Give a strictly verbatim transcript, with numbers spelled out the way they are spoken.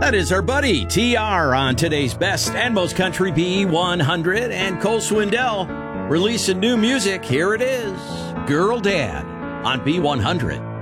That is our buddy T R on today's best and most country B one hundred, and Cole Swindell releasing new music. Here it is, Girl Dad on B one hundred.